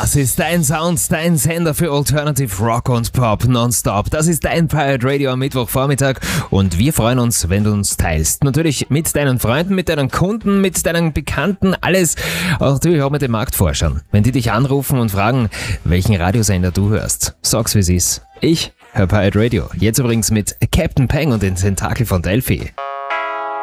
Das ist dein Sound, dein Sender für Alternative Rock und Pop nonstop. Das ist dein Pirate Radio am Mittwochvormittag und wir freuen uns, wenn du uns teilst. Natürlich mit deinen Freunden, mit deinen Kunden, mit deinen Bekannten, alles. Auch natürlich auch mit den Marktforschern. Wenn die dich anrufen und fragen, welchen Radiosender du hörst, sag's wie es ist. Ich höre Pirate Radio. Jetzt übrigens mit Captain Peng und den Tentakel von Delphi.